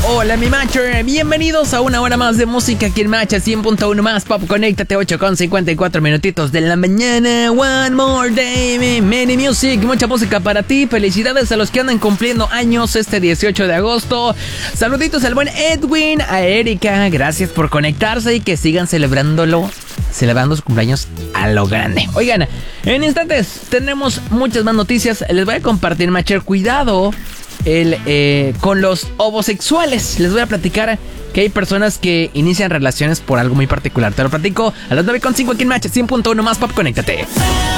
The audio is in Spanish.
Hola mi Matcher, bienvenidos a una hora más de música aquí en Matcha 100.1 más Pop. Conéctate, 8:54 minutitos de la mañana. One more day, many music, mucha música para ti. Felicidades a los que andan cumpliendo años este 18 de agosto. Saluditos al buen Edwin, a Erika, gracias por conectarse y que sigan celebrando su cumpleaños a lo grande. Oigan, en instantes tenemos muchas más noticias. Les voy a compartir, Matcher, cuidado con los homosexuales. Les voy a platicar que hay personas que inician relaciones por algo muy particular. Te lo platico a las 9:05 aquí en Match 100.1 más Pop. Conéctate.